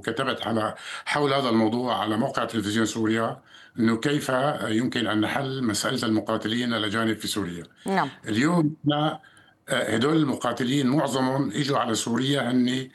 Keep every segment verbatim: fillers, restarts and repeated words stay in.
وكتبت على حول هذا الموضوع على موقع تلفزيون سوريا، انه كيف يمكن ان نحل مساله المقاتلين الاجانب في سوريا. نعم. اليوم هدول المقاتلين معظمهم اجوا على سوريا هن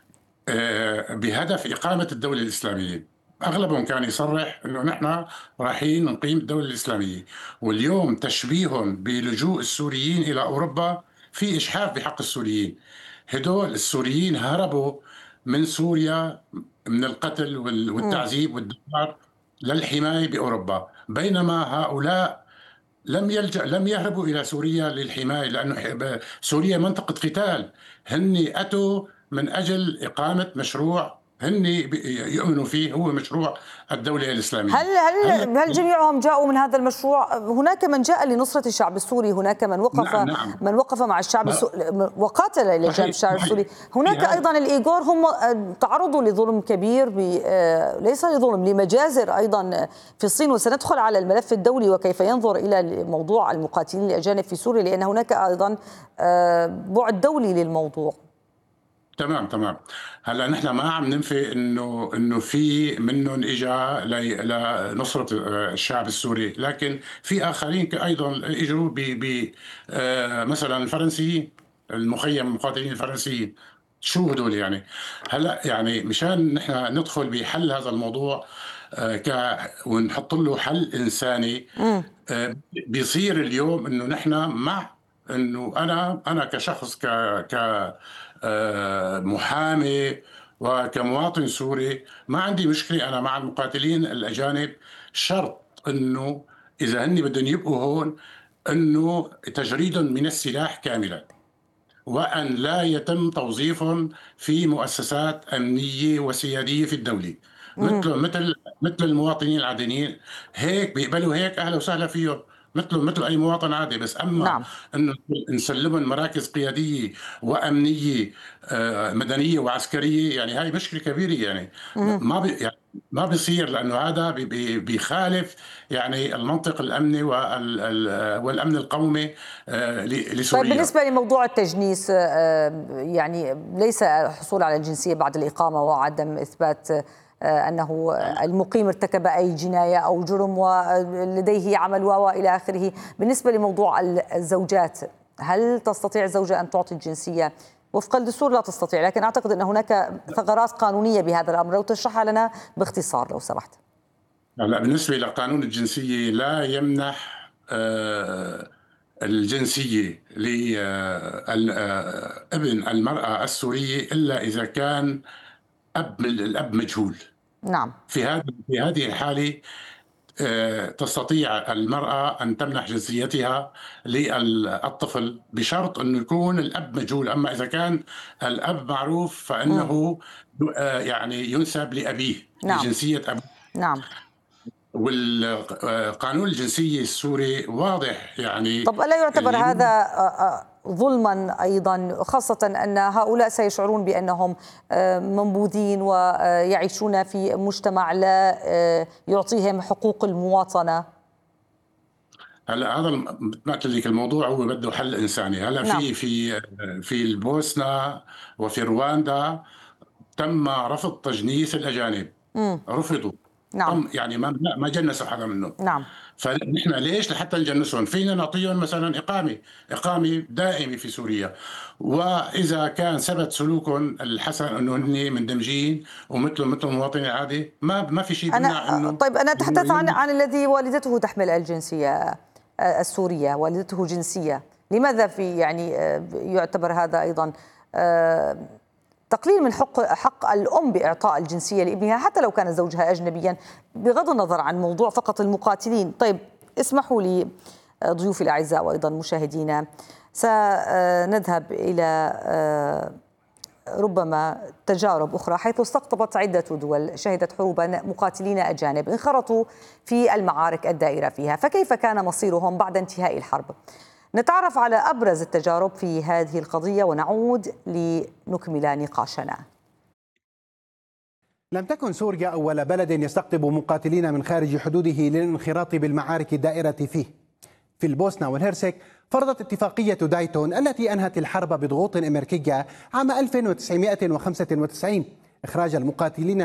بهدف اقامه الدوله الاسلاميه. اغلبهم كان يصرح انه نحن رايحين نقيم الدوله الاسلاميه، واليوم تشبيههم بلجوء السوريين الى اوروبا في اجحاف بحق السوريين. هدول السوريين هربوا من سوريا من القتل والتعذيب والدمار للحمايه باوروبا، بينما هؤلاء لم يلجأ لم يهربوا الى سوريا للحمايه، لانه سوريا منطقه قتال. هن اتوا من اجل اقامه مشروع هن يؤمنوا فيه، هو مشروع الدوله الاسلاميه. هل هل هل جميعهم جاءوا من هذا المشروع؟ هناك من جاء لنصره الشعب السوري، هناك من وقف نعم نعم. من وقف مع الشعب السوري وقاتل الى جانب الشعب السوري. هناك ايضا الايغور، هم تعرضوا لظلم كبير، ليس لظلم، لمجازر ايضا في الصين. وسندخل على الملف الدولي وكيف ينظر الى موضوع المقاتلين الاجانب في سوريا، لان هناك ايضا بعد دولي للموضوع. تمام تمام. هلا نحن ما عم ننفي انه انه في منهم اجى لنصره الشعب السوري، لكن في اخرين ايضا اجوا ب مثلا الفرنسيين، المخيم المقاتلين الفرنسيين. شو هدول يعني؟ هلا يعني مشان نحن ندخل بحل هذا الموضوع ك ونحط له حل انساني، بيصير اليوم انه نحن مع انه انا انا كشخص ك ك محامي وكمواطن سوري ما عندي مشكله انا مع المقاتلين الاجانب، شرط انه اذا هن بدهم يبقوا هون انه تجريدهم من السلاح كاملا، وان لا يتم توظيفهم في مؤسسات امنيه وسياديه في الدوله مثل مثل مثل المواطنين العاديين. هيك بيقبلوا هيك اهلا وسهلا فيهم، مثله مثل اي مواطن عادي. بس اما نعم. انه نسلمهم مراكز قياديه وامنيه مدنيه وعسكريه، يعني هاي مشكله كبيره. يعني ما بي يعني ما بيصير، لانه هذا بي بيخالف يعني المنطق الامني والامن القومي لسوريا. طيب بالنسبه لموضوع التجنيس، يعني ليس الحصول على الجنسيه بعد الاقامه وعدم اثبات أنه المقيم ارتكب أي جناية أو جرم ولديه عمل وإلى آخره. بالنسبة لموضوع الزوجات، هل تستطيع الزوجة أن تعطي الجنسية؟ وفق الدستور لا تستطيع، لكن أعتقد أن هناك ثغرات قانونية بهذا الأمر. لو تشرحها لنا باختصار لو سمحت. لا، بالنسبة لقانون الجنسية لا يمنح الجنسية لابن المرأة السورية إلا إذا كان أب الأب مجهول. نعم. في هذه في هذه الحالة تستطيع المرأة أن تمنح جنسيتها للطفل بشرط أنه يكون الأب مجهول. أما إذا كان الأب معروف فإنه م. يعني ينسب لأبيه. نعم. لجنسية أبيه. نعم. والقانون الجنسية السوري واضح يعني. طب ألا يعتبر هذا ظلما أيضا، خاصة أن هؤلاء سيشعرون بأنهم منبوذين ويعيشون في مجتمع لا يعطيهم حقوق المواطنة؟ هلا هذا مثل لك الموضوع هو بده حل إنساني. هلا نعم. في في في البوسنة وفي رواندا تم رفض تجنيس الأجانب. م. رفضوا. نعم. يعني ما ما جنسوا حدا منهم. نعم. فنحن ليش لحتى نجنسهم؟ فينا نعطيهم مثلا اقامه اقامه دائمه في سوريا، واذا كان ثبت سلوكهم الحسن انه هن مندمجين ومثلهم مثل المواطنين العادي، ما ما في شيء بيمنع انه. طيب انا اتحدث عن عن الذي والدته تحمل الجنسيه السوريه، والدته جنسيه، لماذا في يعني يعتبر هذا ايضا تقليل من حق حق الأم بإعطاء الجنسية لابنها حتى لو كان زوجها أجنبيا، بغض النظر عن موضوع فقط المقاتلين؟ طيب اسمحوا لي ضيوفي الأعزاء وأيضا مشاهدينا، سنذهب إلى ربما تجارب أخرى حيث استقطبت عدة دول شهدت حروبا مقاتلين أجانب انخرطوا في المعارك الدائرة فيها، فكيف كان مصيرهم بعد انتهاء الحرب؟ نتعرف على أبرز التجارب في هذه القضية ونعود لنكمل نقاشنا. لم تكن سوريا أول بلد يستقطب مقاتلين من خارج حدوده للانخراط بالمعارك الدائرة فيه. في البوسنة والهرسك فرضت اتفاقية دايتون التي أنهت الحرب بضغوط أمريكية عام ألف وتسعمائة وخمسة وتسعين إخراج المقاتلين